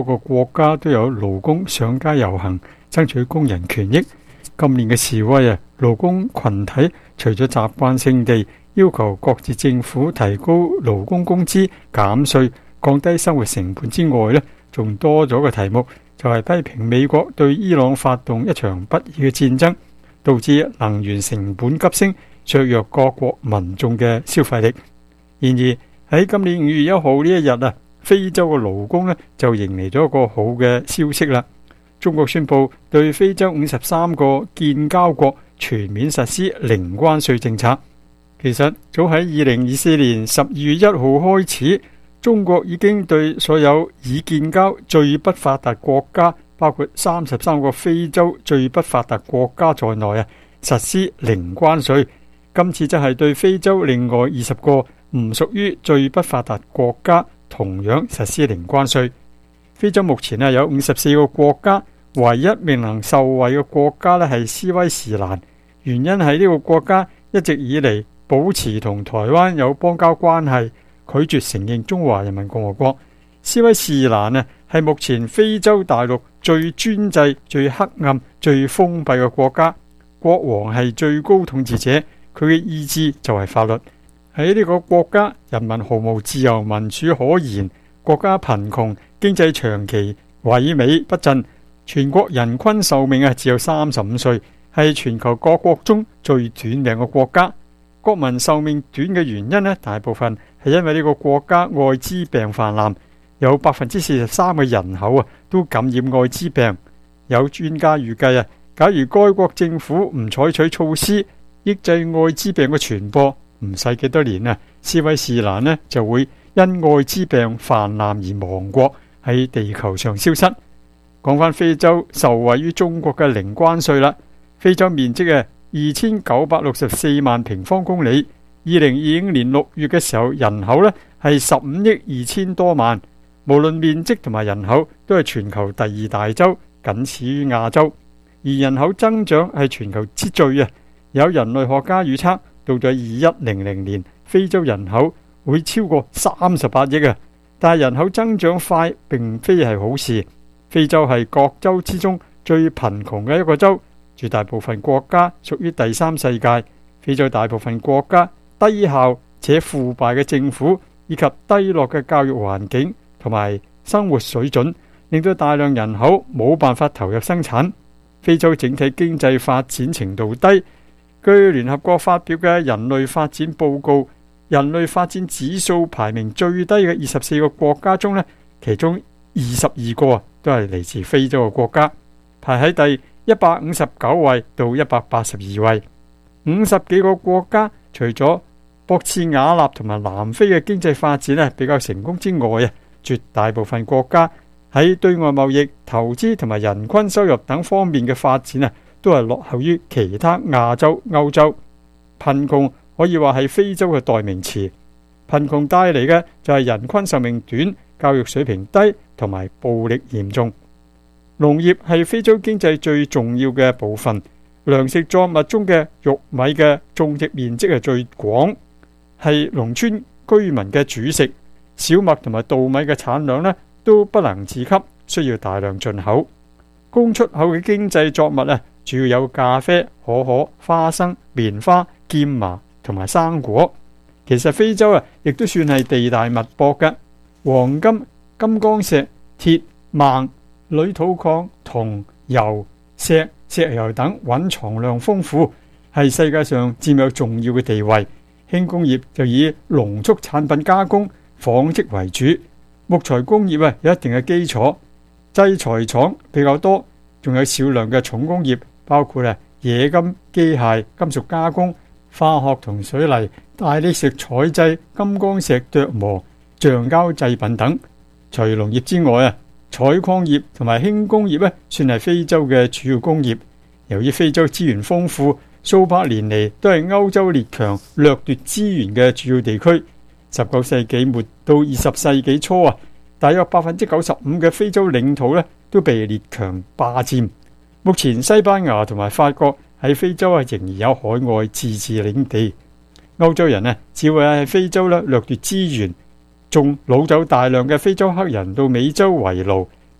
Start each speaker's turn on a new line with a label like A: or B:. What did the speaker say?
A: 各個國家都有勞工上街遊行，爭取工人權益。今年嘅示威勞工群體除咗習慣性地要求各自政府提高勞工工資、減稅、降低生活成本之外呢，仲多咗個題目，就係批評美國對伊朗發動一場不義嘅戰爭，導致能源成本急升，削弱各國民眾嘅消費力。然而喺今年5月1號呢一日非洲嘅勞工呢就迎嚟咗一個好嘅消息啦。中國宣布對非洲53個建交國全面實施零關稅政策。其實早喺2024年12月1號開始，中國已經對所有已建交最不發達國家，包括33個非洲最不發達國家在內實施零關稅。今次則係對非洲另外20個唔屬於最不發達國家同樣實施零關稅。非洲目前有54個國家，唯一未能受惠嘅國家係斯威士蘭，原因係呢個國家一直以嚟保持同台灣有邦交關係，拒絕承認中華人民共和國。斯威士蘭係目前非洲大陸最專制、最黑暗、最封閉嘅國家，國王係最高統治者，佢嘅意志就係法律。喺呢個國家，人民毫無自由民主可言，國家貧窮，經濟長期萎靡不振，全國人均壽命只有35歲，係全球各國中最短命嘅國家。國民壽命短嘅原因大部分係因為呢個國家艾滋病泛濫，有43%嘅人口都感染艾滋病。有專家預計假如該國政府唔採取措施抑制艾滋病嘅傳播，唔使幾多年斯威士蘭就會因艾滋病泛濫而亡國，喺地球上消失。講返非洲，受惠於中國嘅零關稅啦。非洲面積2964萬平方公里，2025年6月嘅時候人口係15億2千多萬，無論面積同埋人口都係全球第2大洲，僅次於亞洲。而人口增長係全球之最有人類學家預測到咗2100年，非洲人口會超過38億但係人口增長快並非係好事。非洲係各洲之中最貧窮嘅一個洲，絕大部分國家屬於第三世界。非洲大部分國家低效且腐敗嘅政府，以及低落嘅教育環境同埋生活水準，令到大量人口冇辦法投入生產。非洲整體經濟發展程度低。據聯合國發表嘅人類發展報告，人類發展指數排名最低嘅24個國家中其中22個都係嚟自非洲嘅國家，排喺第159位到182位。50幾個國家，除咗博茨瓦納同埋南非嘅經濟發展比較成功之外，絕大部分國家喺對外貿易、投資同埋人均收入等方面嘅發展都係落後於其他亞洲、歐洲。貧窮可以話係非洲嘅代名詞。貧窮帶嚟嘅就係人均壽命短、教育水平低同埋暴力嚴重。農業係非洲經濟最重要嘅部分，糧食作物中嘅玉米嘅種植面積係最廣，係農村居民嘅主食。小麥同埋稻米嘅產量都不能自給，需要大量進口。供出口嘅經濟作物主要有咖啡、可可、花生、棉花、劍麻同埋生果。其實非洲亦都算係地大物博嘅，黃金、金剛石、鐵、錳、鋁土礦、銅、油、石油等蘊藏量豐富，係世界上佔有重要嘅地位。輕工業就以濃縮產品加工、紡織為主，木材工業有一定嘅基礎，製材廠比較多，仲有少量嘅重工業，包括冶金、機械、金屬加工、化學同水泥、大理石採製、金剛石琢磨、橡膠製品等。除農業之外採礦業同埋輕工業算係非洲嘅主要工業。由於非洲資源豐富，數百年嚟都係歐洲列強掠奪資源嘅主要地區。19世紀末到20世紀初大約95%嘅非洲領土都被列強霸佔。目前西班牙同埋法國喺非洲仍然有海外自治領地。歐洲人只會喺非洲掠奪資源，仲擄走大量嘅非洲黑人到美洲為奴，